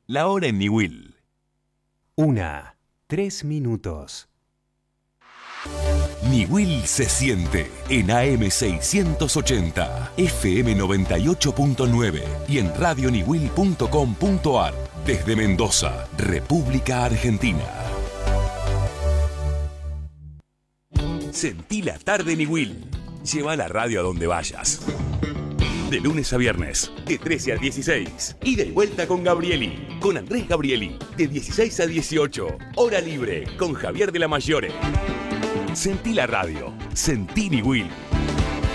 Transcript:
La hora en Niwil. 1:03. Niwil se siente en AM 680, FM 98.9 y en radioniwil.com.ar desde Mendoza, República Argentina. Sentí la tarde Niwil. Lleva la radio a donde vayas. De lunes a viernes, de 13 a 16. Ida y vuelta con Gabrieli, con Andrés Gabrieli, de 16 a 18. Hora libre, con Javier de la Mayore. Sentí la radio. Sentí Niwil.